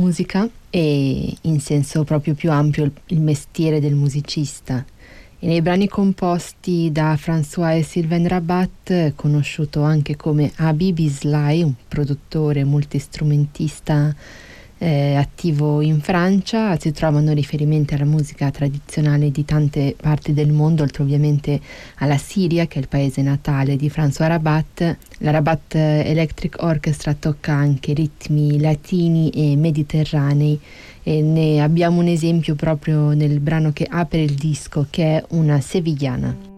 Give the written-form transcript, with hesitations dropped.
musica e in senso proprio più ampio il mestiere del musicista. E nei brani composti da François e Sylvain Rabat, conosciuto anche come Habibi Sly, un produttore multistrumentista attivo in Francia, si trovano riferimenti alla musica tradizionale di tante parti del mondo, oltre ovviamente alla Siria, che è il paese natale di François Rabat. La Rabat Electric Orchestra tocca anche ritmi latini e mediterranei, e ne abbiamo un esempio proprio nel brano che apre il disco, che è una sevillana.